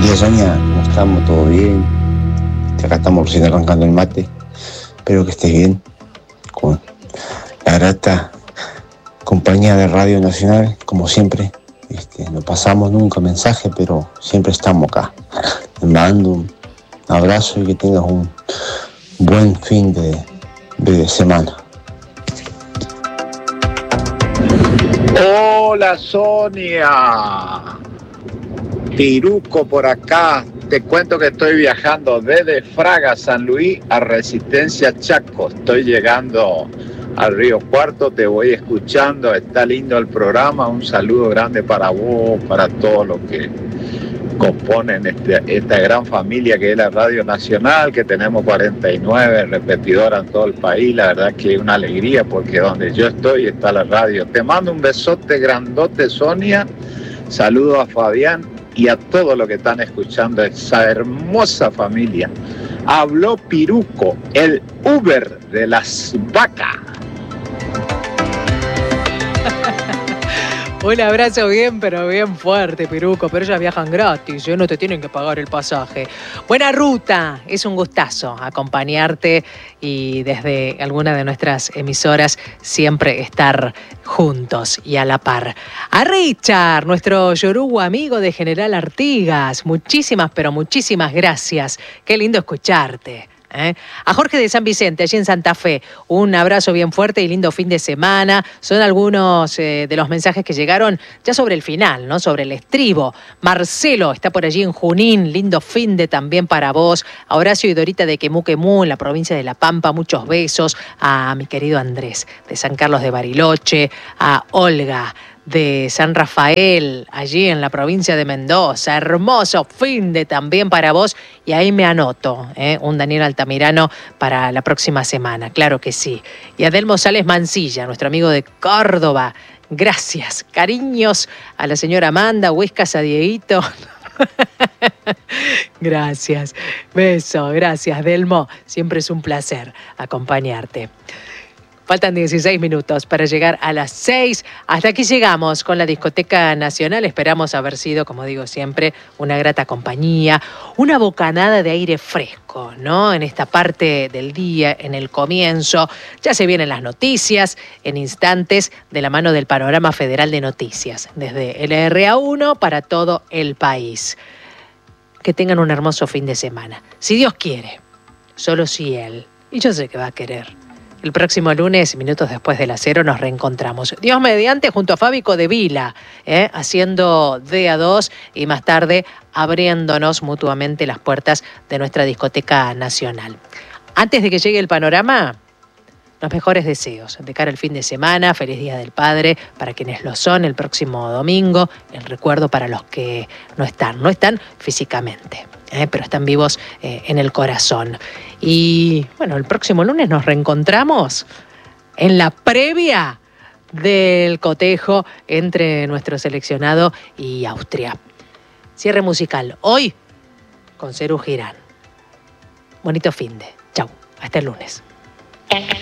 día, Sonia, ¿cómo estamos? ¿Todo bien? Acá estamos recién arrancando el mate. Espero que estés bien. Con la grata compañía de Radio Nacional, como siempre. No pasamos nunca mensaje, pero siempre estamos acá. Te mando un abrazo y que tengas un buen fin de semana. Hola Sonia, Piruco por acá. Te cuento que estoy viajando desde Fraga, San Luis, a Resistencia, Chaco. Estoy llegando al Río Cuarto, te voy escuchando, está lindo el programa. Un saludo grande para vos, para todos los que componen esta gran familia que es la Radio Nacional, que tenemos 49 repetidoras en todo el país. La verdad que es una alegría porque donde yo estoy está la radio. Te mando un besote grandote, Sonia. Saludos a Fabián y a todos los que están escuchando esa hermosa familia. Habló Piruco, el Uber de las vacas. Un abrazo bien, pero bien fuerte, Piruco, pero ellas viajan gratis, no te tienen que pagar el pasaje. Buena ruta, es un gustazo acompañarte y desde alguna de nuestras emisoras siempre estar juntos y a la par. A Richard, nuestro yoruba amigo de General Artigas, muchísimas, pero muchísimas gracias. Qué lindo escucharte. A Jorge de San Vicente, allí en Santa Fe, un abrazo bien fuerte y lindo fin de semana. Son algunos de los mensajes que llegaron ya sobre el final, ¿no? Sobre el estribo. Marcelo está por allí en Junín, lindo fin de también para vos. A Horacio y Dorita de Quemú, en la provincia de La Pampa, muchos besos. A mi querido Andrés de San Carlos de Bariloche, a Olga de San Rafael, allí en la provincia de Mendoza. Hermoso fin de también para vos. Y ahí me anoto, un Daniel Altamirano para la próxima semana, claro que sí. Y a Delmo Sales Mancilla, nuestro amigo de Córdoba. Gracias, cariños a la señora Amanda, Huescas a Dieguito. Gracias, beso, gracias Delmo. Siempre es un placer acompañarte. Faltan 16 minutos para llegar a las 6. Hasta aquí llegamos con la Discoteca Nacional. Esperamos haber sido, como digo siempre, una grata compañía, una bocanada de aire fresco, ¿no? En esta parte del día, en el comienzo. Ya se vienen las noticias en instantes de la mano del Panorama Federal de Noticias, desde LRA1 para todo el país. Que tengan un hermoso fin de semana. Si Dios quiere, solo si Él, y yo sé que va a querer. El próximo lunes, minutos después de las 0, nos reencontramos. Dios mediante, junto a Fábico de Vila, haciendo DA2 y más tarde abriéndonos mutuamente las puertas de nuestra Discoteca Nacional. Antes de que llegue el panorama, los mejores deseos de cara al fin de semana. Feliz Día del Padre para quienes lo son el próximo domingo. El recuerdo para los que no están físicamente, pero están vivos en el corazón. Y bueno, el próximo lunes nos reencontramos en la previa del cotejo entre nuestro seleccionado y Austria. Cierre musical hoy con Serú Girán. Bonito finde. Chau, hasta el lunes.